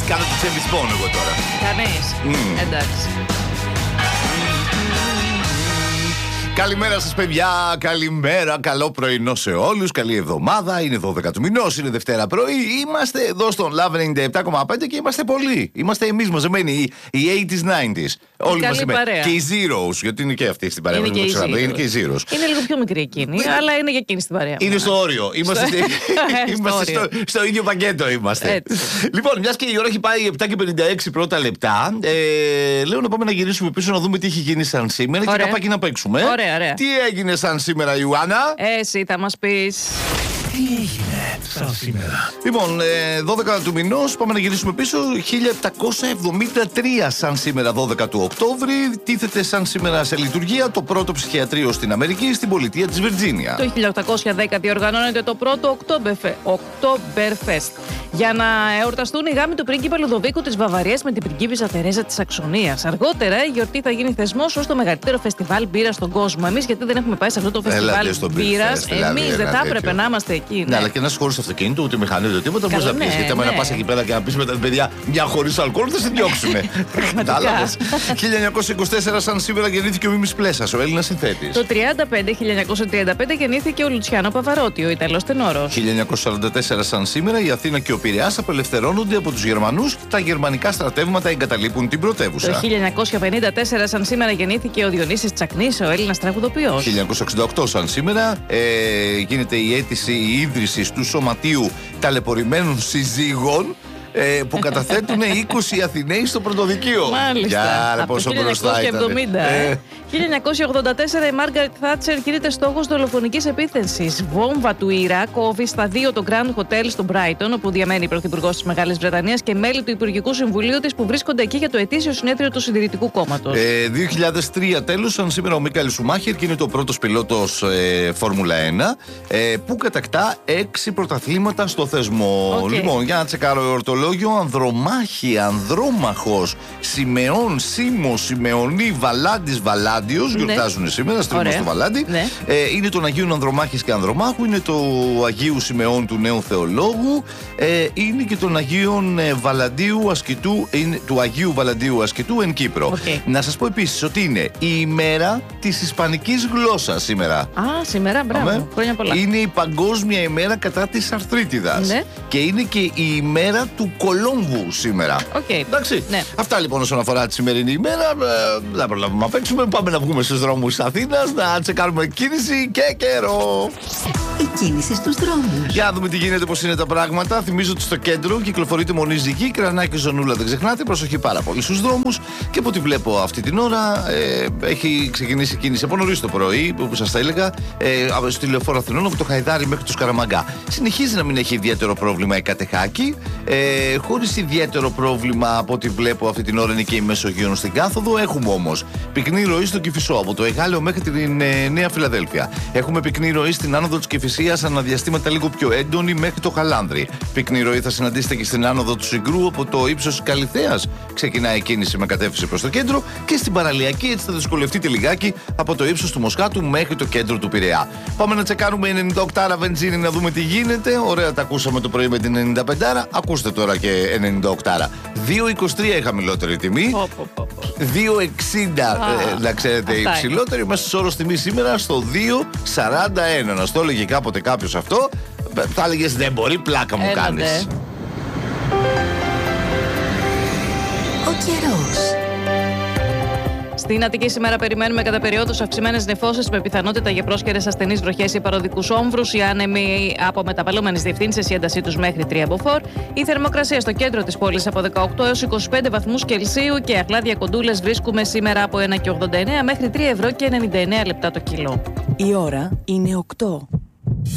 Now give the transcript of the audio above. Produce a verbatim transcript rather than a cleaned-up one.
κάνω το τσεβισπών εγώ τώρα. Κανείς. Mm. Εντάξει. Καλημέρα σας παιδιά, καλημέρα, καλό πρωινό σε όλους, καλή εβδομάδα, είναι δώδεκα του μηνός, είναι Δευτέρα πρωί, είμαστε εδώ στον Love ενενήντα επτά κόμμα πέντε και είμαστε πολλοί, είμαστε εμείς μαζεμένοι, οι, οι ογδόντα, ενενήντα, όλοι μαζεμένοι, και οι Zeros, γιατί είναι και αυτοί στην παρέα, είναι, και οι ξέρω, είναι και οι Zeros. Είναι λίγο πιο μικρή εκείνη, αλλά είναι και εκείνη στην παρέα. Είναι στο όριο, είμαστε, στο... είμαστε στο, στο ίδιο πακέτο είμαστε. Λοιπόν, μιας και η ώρα έχει πάει επτά και πενήντα έξι πρώτα λεπτά, ε, λέω να πάμε να γυρίσουμε πίσω να δούμε τι έχει γίνει σαν σήμερα. Ωραία. Και καπάκι να παίξουμε. Ωραία. Ωραία. Τι έγινε σαν σήμερα, Ιωάννα? Εσύ θα μας πεις. Τι έγινε σαν σήμερα? Λοιπόν, ε, δώδεκα του μηνός, πάμε να γυρίσουμε πίσω. χίλια επτακόσια εβδομήντα τρία σαν σήμερα, δώδεκα του Οκτώβρη. Τίθεται σαν σήμερα σε λειτουργία το πρώτο ψυχιατρίο στην Αμερική, στην πολιτεία της Βιρτζίνια. Το χίλια οκτακόσια δέκα διοργανώνεται το πρώτο Oktoberfest για να εορταστούν οι γάμοι του πρίγκιπα Λουδοβίκου της Βαβαρίας με την πριγκίπισσα Τερέζα της Σαξονίας. Αργότερα η γιορτή θα γίνει θεσμός ως το μεγαλύτερο φεστιβάλ μπύρας στον κόσμο. Εμείς γιατί δεν έχουμε πάει σε αυτό το φεστιβάλ μπύρας? Εμείς δεν θα έπρεπε να είμαστε εκεί. Ναι, ναι, αλλά και ένας χώρος αυτοκίνητο, ούτε μηχανή, ούτε τίποτα. Πώς να πει? Γιατί άμα να πας εκεί πέρα και να πει με τα παιδιά μια χωρίς αλκοόλ, θα σε διώξουνε. Κατάλαβες. χίλια εννιακόσια είκοσι τέσσερα σαν σήμερα γεννήθηκε ο Μίμης Πλέσας, ο Έλληνας συνθέτης. Το χίλια εννιακόσια τριάντα πέντε γεννήθηκε ο Λουτσιάνο Παβαρότη, ο Ιταλός τενόρος. χίλια εννιακόσια σαράντα τέσσερα σαν σήμερα η Αθήνα και ο Πειραιάς απελευθερώνονται από τους Γερμανούς και τα γερμανικά στρατεύματα εγκαταλείπουν την πρωτεύουσα. Το χίλια εννιακόσια πενήντα τέσσερα σαν σήμερα γεννήθηκε ο Διονύσης Τσακνής, ο Έλληνας τραγουδοποιός. χίλια εννιακόσια εξήντα οκτώ σαν σήμερα ε, γίνεται η αίτηση η ίδρυση του Σωματείου Ταλαιπωρημένων Συζύγων, ε, που καταθέτουν είκοσι Αθηναίοι στο πρωτοδικείο. Μάλιστα. Για, ρε, από πόσο το χίλια εννιακόσια εβδομήντα. Ε. χίλια εννιακόσια ογδόντα τέσσερα η Μάργαρετ Θάτσερ γίνεται στόχος δολοφονικής επίθεσης. Βόμβα του Ιράκ κόβει στα δύο το Grand Hotel στο Brighton, όπου διαμένει η Πρωθυπουργός της Μεγάλης Βρετανίας και μέλη του Υπουργικού Συμβουλίου της που βρίσκονται εκεί για το ετήσιο συνέδριο του Συντηρητικού Κόμματος. Ε, δύο χιλιάδες τρία τέλος, σαν σήμερα ο Μίκαελ Σουμάχερ και είναι το πρώτος πιλότος ε, Φόρμουλα ένα ε, που κατακτά έξι πρωταθλήματα στο θεσμό. Okay. Λοιπόν, για να τσεκάρω ορτολόγιο. Ανδρομάχη, Ανδρόμαχος, Σιμεών, Σίμος, Σιμεωνή, Βαλάντης, Βαλάντιος. Ναι. Γιορτάζουν σήμερα, στρίμμα στο Βαλάντι. Ναι. Ε, είναι των Αγίων Ανδρομάχης και Ανδρομάχου, είναι το Αγίου Σιμεών του Νέου Θεολόγου, ε, είναι και των Αγίων Βαλαντίου Ασκητού, είναι, του Αγίου Βαλαντίου Ασκητού εν Κύπρο. Okay. Να σας πω επίσης ότι είναι η ημέρα της ισπανικής γλώσσας σήμερα. Α, σήμερα, μπράβο. Χρόνια πολλά. Είναι η παγκόσμια ημέρα κατά της αρθρίτιδας. Ναι. Και είναι και η ημέρα του Κολόμβου σήμερα. Okay. Εντάξει. Ναι. Αυτά λοιπόν όσον αφορά τη σημερινή ημέρα. Ε, δεν προλάβουμε να παίξουμε. Πάμε να βγούμε στους δρόμους της Αθήνας να τσεκάρουμε κίνηση και καιρό. Η κίνηση στους δρόμους. Για να δούμε τι γίνεται, πώς είναι τα πράγματα. Θυμίζω ότι στο κέντρο κυκλοφορείται μονή Ζυγή, Κρανάκη, Ζωνούλα. Δεν ξεχνάτε. Προσοχή πάρα πολύ στους δρόμους. Και από ό,τι βλέπω αυτή την ώρα ε, έχει ξεκινήσει κίνηση από νωρίς το πρωί, που σας τα έλεγα, ε, στη Λεωφόρο Αθηνών από το Χαϊδάρι μέχρι το Σκαραμαγκά. Συνεχίζει να μην έχει ιδιαίτερο πρόβλημα η Κατεχάκη. Ε, χωρίς ιδιαίτερο πρόβλημα από ό,τι βλέπω αυτή την ώρα είναι και η Μεσογείων στην κάθοδο. Έχουμε όμως πυκνή ροή στο Κηφισό από το Εγάλεο μέχρι την ε, Νέα Φιλαδέλφια. Έχουμε πυκνή ροή στην άνοδο της Κηφισίας αναδιαστήματα λίγο πιο έντονη μέχρι το Χαλάνδρι. Πυκνή ροή θα συναντήσετε και στην άνοδο του Συγκρού από το ύψος της Καλιθέας. Ξεκινάει η κίνηση με κατεύθυνση προς το κέντρο και στην παραλιακή έτσι θα δυσκολευτείτε λιγάκι από το ύψος του Μοσχάτου μέχρι το κέντρο του Πειραιά. Πάμε να τσεκάρουμε ενενήντα οκτώ βενζίνη να δούμε τι γίνεται. Ωραία, τα ακούσαμε το πρωί με την ενενήντα πέντε. Ακούστε τώρα και ενενήντα οκτώ. δύο είκοσι τρία η χαμηλότερη τιμή. Oh, oh, oh. δύο εξήντα ah, ε, να ξέρετε η υψηλότερη. Μέσος όρος τιμή σήμερα στο δύο σαράντα ένα. Να στο έλεγε κάποτε κάποιος αυτό, θα έλεγες δεν μπορεί, πλάκα μου κάνεις. Ο καιρός. Στην Αττική σήμερα περιμένουμε κατά περιόδους αυξημένες νεφώσεις με πιθανότητα για πρόσκαιρες ασθενείς βροχές ή παροδικούς όμβρους. Οι άνεμοι από μεταβαλλόμενες διευθύνσεις, η έντασή τους μέχρι τρία μποφόρ. Η θερμοκρασία στο κέντρο της πόλης από δεκαοκτώ έως είκοσι πέντε βαθμούς Κελσίου και αχλάδια κοντούλες βρίσκουμε σήμερα από ένα και ογδόντα εννέα μέχρι τρία ευρώ και ενενήντα εννέα λεπτά το κιλό. Η ώρα είναι οκτώ.